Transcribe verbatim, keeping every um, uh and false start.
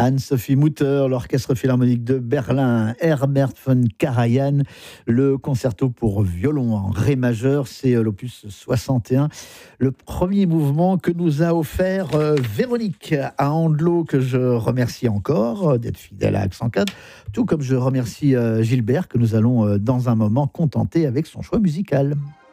Anne-Sophie Mutter, l'Orchestre Philharmonique de Berlin, Herbert von Karajan, le concerto pour violon en ré majeur, c'est l'opus soixante et un, le premier mouvement que nous a offert euh, Véronique à Andelot, que je remercie encore euh, d'être fidèle à Accent quatre, tout comme je remercie euh, Gilbert, que nous allons euh, dans un moment contenter avec son choix musical.